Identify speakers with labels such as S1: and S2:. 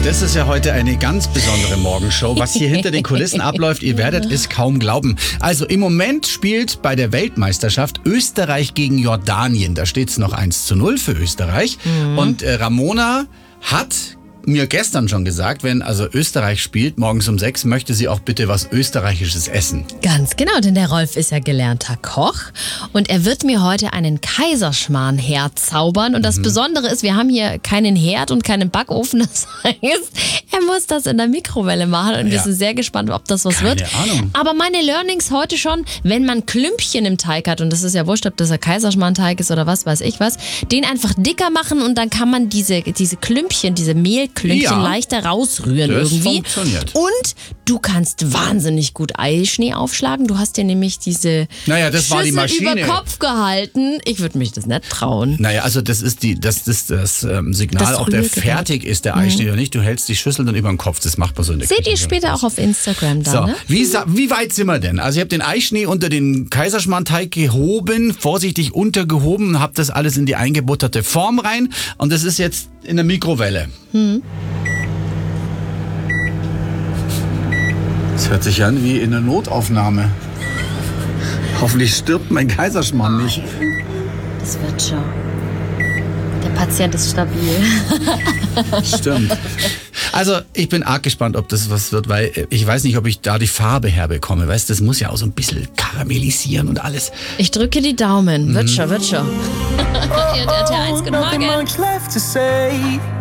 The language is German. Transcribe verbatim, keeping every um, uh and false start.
S1: Das ist ja heute eine ganz besondere Morgenshow. Was hier hinter den Kulissen abläuft, ihr werdet es kaum glauben. Also im Moment spielt bei der Weltmeisterschaft Österreich gegen Jordanien. Da steht es noch eins zu null für Österreich. Mhm. Und äh, Ramona hat mir gestern schon gesagt, wenn also Österreich spielt, morgens um sechs, möchte sie auch bitte was Österreichisches essen.
S2: Ganz genau, denn der Rolf ist ja gelernter Koch und er wird mir heute einen Kaiserschmarrn herzaubern. Und das mhm. Besondere ist, wir haben hier keinen Herd und keinen Backofen. Das heißt, er muss das in der Mikrowelle machen und ja. wir sind sehr gespannt, ob das was
S1: Keine
S2: wird.
S1: Ahnung.
S2: Aber meine Learnings heute schon, wenn man Klümpchen im Teig hat, und das ist ja wurscht, ob das ein Kaiserschmarrnteig ist oder was weiß ich was, den einfach dicker machen und dann kann man diese, diese Klümpchen, diese Mehl Klümpchen ja. leichter rausrühren
S1: das
S2: irgendwie.
S1: Funktioniert.
S2: Und du kannst wahnsinnig gut Eischnee aufschlagen. Du hast dir nämlich diese
S1: naja, das
S2: Schüssel
S1: war die Maschine.
S2: über Kopf gehalten. Ich würde mich das nicht trauen.
S1: Naja, also das ist die, das ist das ähm, Signal, das ob der fertig ist, der Eischnee mhm. oder nicht. Du hältst die Schüssel dann über den Kopf. Das macht man so in der
S2: Seht
S1: Küche.
S2: ihr später auch auf Instagram dann,
S1: so,
S2: ne?
S1: wie, wie weit sind wir denn? Also ich habe den Eischnee unter den Kaiserschmarrnteig gehoben, vorsichtig untergehoben und habe das alles in die eingebutterte Form rein. Und das ist jetzt in der Mikrowelle. Hm. Das hört sich an wie in einer Notaufnahme. Hoffentlich stirbt mein Kaiserschmarrn nicht.
S2: Das wird schon. Der Patient ist stabil.
S1: Stimmt. Also ich bin arg gespannt, ob das was wird, weil ich weiß nicht, ob ich da die Farbe herbekomme. Weißt du, das muss ja auch so ein bisschen karamellisieren und alles.
S2: Ich drücke die Daumen. Wird schon, wird schon. Ihr hat R T eins, guten Morgen.